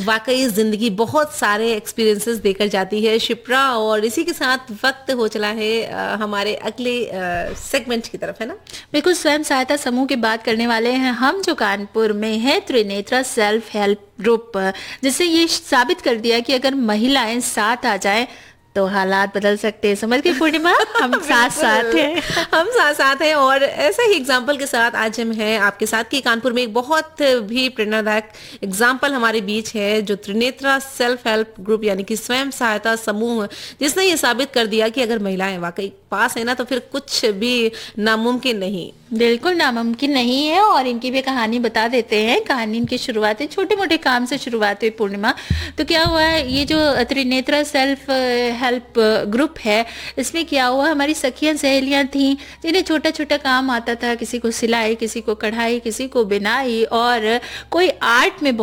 वाकई जिंदगी बहुत सारे एक्सपीरियंसेस देकर जाती है शिप्रा, और इसी के साथ वक्त हो चला है हमारे अगले सेगमेंट की तरफ, है ना? बिल्कुल, स्वयं सहायता समूह की बात करने वाले हैं हम, जो कानपुर में है त्रिनेत्रा सेल्फ हेल्प ग्रुप, जिससे ये साबित कर दिया कि अगर महिलाएं साथ आ जाएं तो हालात बदल सकते हैं। समझ गई पूर्णिमा, हम साथ साथ हैं। हम साथ साथ हैं, और ऐसे ही एग्जाम्पल के साथ आज हम हैं आपके साथ कि कानपुर में एक बहुत भी प्रेरणादायक एग्जाम्पल हमारे बीच है, जो त्रिनेत्रा सेल्फ हेल्प ग्रुप यानी कि स्वयं सहायता समूह, जिसने ये साबित कर दिया कि अगर महिलाएं वाकई पास है ना तो फिर कुछ भी नामुमकिन नहीं। बिल्कुल नामुमकिन नहीं है, और इनकी भी कहानी बता देते हैं। कहानी इनकी शुरुआत है छोटे मोटे काम से शुरुआत हुई पूर्णिमा। तो क्या हुआ है, ये जो त्रिनेत्रा सेल्फ हेल्प ग्रुप है, इसमें क्या हुआ, हमारी सखियां सहेलियां थीं जिन्हें छोटा छोटा काम आता था, किसी को सिलाई, किसी को कढ़ाई, किसी को बिनाई, और कोई आर्ट में